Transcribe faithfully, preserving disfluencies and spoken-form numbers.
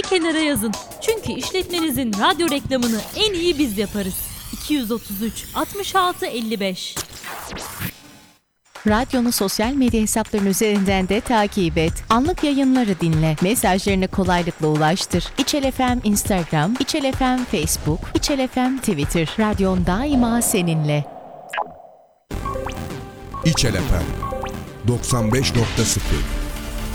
kenara yazın. Çünkü işletmenizin radyo reklamını en iyi biz yaparız. iki yüz otuz üç altmış altı elli beş. Radyonu sosyal medya hesaplarının üzerinden de takip et. Anlık yayınları dinle. Mesajlarını kolaylıkla ulaştır. İçel F M Instagram, İçel F M Facebook, İçel F M Twitter. Radyon daima seninle. İçel F M doksan beş nokta sıfır